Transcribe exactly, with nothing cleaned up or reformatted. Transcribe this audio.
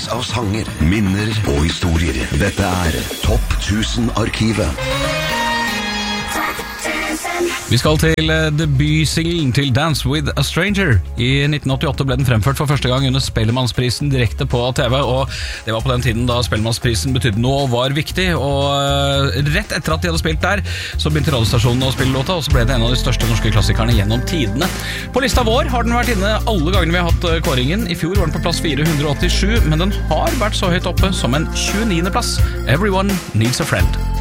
av sanger, minner og historier. Dette er Topp tusen-arkivet. Vi skal til debutsinglen til Dance with a Stranger. I nitten åttiåtte ble den fremført for første gang under Spellemannsprisen direkte på T V, og det var på den tiden da Spellemannsprisen betydde noe og var viktig, og rett etter at de hadde spilt der, så begynte radiostasjonen å spille låta, og så ble det en av de største norske klassikerne gjennom tidene. På lista vår har den vært inne alle gangene vi har hatt kåringen. I fjor var den på plass fire hundre åttisju, men den har vært så høyt oppe som en tjueniende plass. Everyone Needs a Friend.